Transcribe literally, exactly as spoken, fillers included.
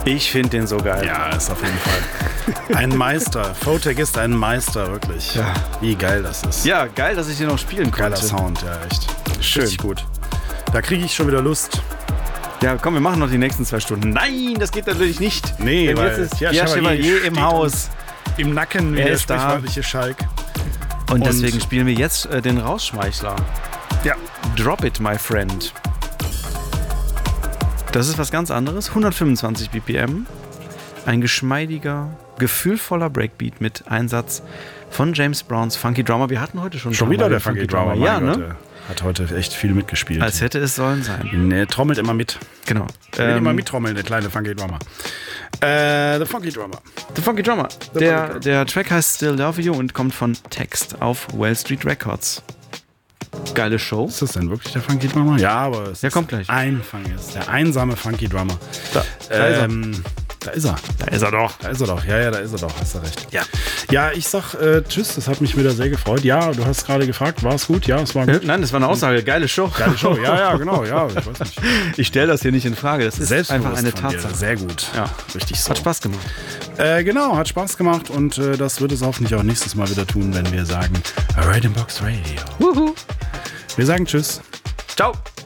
Ich finde den so geil. Ja, ist auf jeden Fall ein Meister. Photek ist ein Meister, wirklich. Ja. Wie geil das ist. Ja, geil, dass ich den noch spielen konnte. Geiler Sound, ja, echt. Schön. Richtig gut. Da kriege ich schon wieder Lust. Ja, komm, wir machen noch die nächsten zwei Stunden. Nein, das geht natürlich nicht. Nee, Denn weil jetzt ist Pierre Pierre Chevalier Chevalier im steht Haus. Im Nacken wie Er der ist da. sprichwörtliche Schalk. Und, Und- deswegen spielen wir jetzt äh, den Rausschmeichler. Ja. Drop it, my friend. Das ist was ganz anderes. hundertfünfundzwanzig B P M. Ein geschmeidiger, gefühlvoller Breakbeat mit Einsatz von James Browns Funky Drummer. Wir hatten heute schon Schon mal wieder den der Funky Drummer. mein Ja, Gott, ne? der Hat heute echt viel mitgespielt. Als hätte es sollen sein. Nee, trommelt immer mit. Genau. Er will Ähm, immer mittrommeln, der kleine Funky Drummer. Äh, the Funky Drummer. The Funky Drummer. The Der, Funky Drummer. der Track heißt Still Love You und kommt von Text auf Well Street Records. Geile Show. Ist das denn wirklich der Funky Drummer? Ja, aber es Der ist kommt gleich. ein Funky, es ist der einsame Funky Drummer. Da, da ist er. Ähm, da ist er. Da ist er doch. Da ist er doch. Ja, ja, da ist er doch. Hast du recht. Ja. Ja, ich sag äh, tschüss. Das hat mich wieder sehr gefreut. Ja, du hast gerade gefragt, war es gut? Ja, es war gut. Nein, das war eine Aussage. Geile Show. Geile Show. Ja, ja, genau. Ja, ich weiß nicht. Ich stelle das hier nicht in Frage. Das ist Selbstbewusst einfach eine von dir. Tatsache. Sehr gut. Ja. Richtig so. Hat Spaß gemacht. Äh, genau, hat Spaß gemacht und äh, das wird es hoffentlich auch nächstes Mal wieder tun, wenn wir sagen Red in Box Radio. Wuhu. Wir sagen tschüss. Ciao.